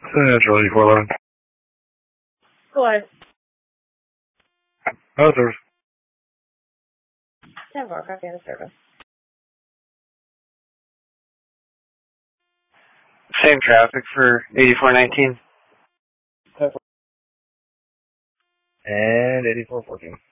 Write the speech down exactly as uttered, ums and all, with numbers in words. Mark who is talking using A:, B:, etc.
A: Central eighty-four eleven.
B: Go ahead.
A: Oh, service.
B: ten four, copy of the service.
C: Same traffic for eighty-four nineteen.
A: And eighty-four fourteen.